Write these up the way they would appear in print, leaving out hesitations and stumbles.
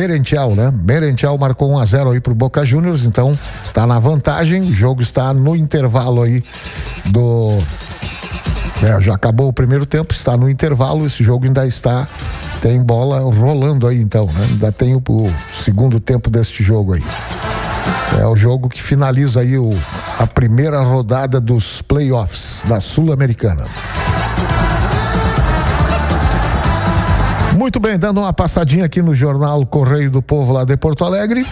Merentiel, né? Merentiel marcou 1-0 aí pro Boca Juniors, então tá na vantagem. O jogo está no intervalo aí já acabou o primeiro tempo, está no intervalo, esse jogo ainda tem bola rolando aí então, né? Ainda tem o segundo tempo deste jogo aí. É o jogo que finaliza aí a primeira rodada dos playoffs da Sul-Americana. Muito bem, dando uma passadinha aqui no jornal Correio do Povo lá de Porto Alegre.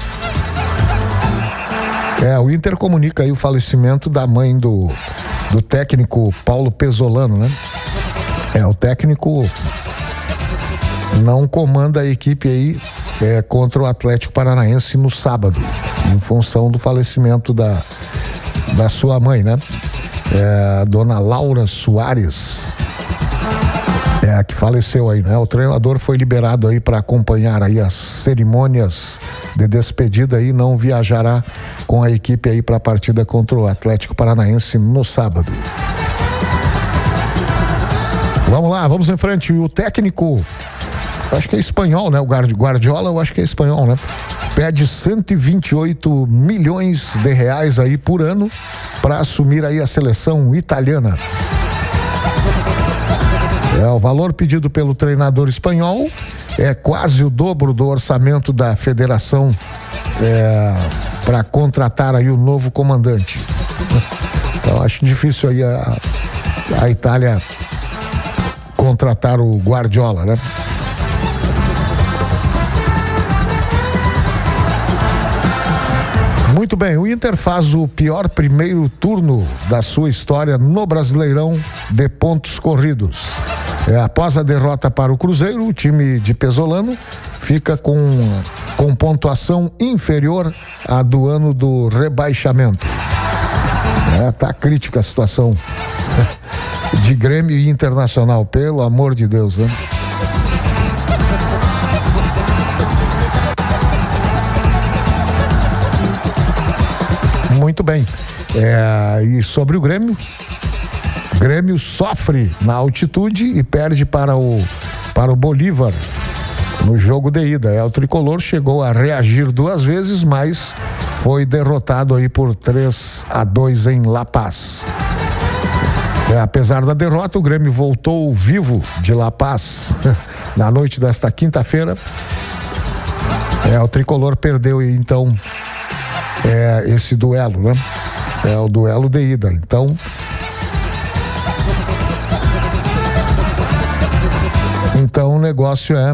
O Inter comunica aí o falecimento da mãe do técnico Paulo Pesolano, né? O técnico não comanda a equipe aí contra o Atlético Paranaense no sábado, em função do falecimento da sua mãe, né? A dona Laura Soares, que faleceu aí, né? O treinador foi liberado aí para acompanhar aí as cerimônias de despedida aí, não viajará com a equipe aí para a partida contra o Atlético Paranaense no sábado. Vamos lá, vamos em frente. O técnico, acho que é espanhol, né? O Guardiola, eu acho que é espanhol, né? Pede 128 milhões de reais aí por ano para assumir aí a seleção italiana. O valor pedido pelo treinador espanhol é quase o dobro do orçamento da federação para contratar aí o novo comandante. Então acho difícil aí a Itália contratar o Guardiola, né? Muito bem, o Inter faz o pior primeiro turno da sua história no Brasileirão de pontos corridos. Após a derrota para o Cruzeiro, o time de Pesolano fica com pontuação inferior à do ano do rebaixamento. Tá crítica a situação de Grêmio e Internacional, pelo amor de Deus, né? Muito bem. E sobre o Grêmio sofre na altitude e perde para o Bolívar no jogo de ida. O tricolor chegou a reagir 2 vezes, mas foi derrotado aí por 3-2 em La Paz. Apesar da derrota, o Grêmio voltou vivo de La Paz na noite desta quinta-feira. O tricolor perdeu então esse duelo, né? O duelo de ida. Então o negócio é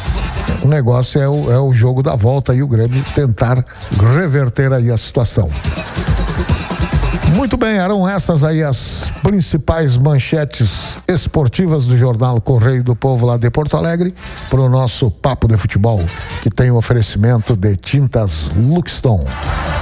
o jogo da volta e o Grêmio tentar reverter aí a situação. Muito bem, eram essas aí as principais manchetes esportivas do jornal Correio do Povo lá de Porto Alegre para o nosso Papo de Futebol, que tem o oferecimento de Tintas Luxton.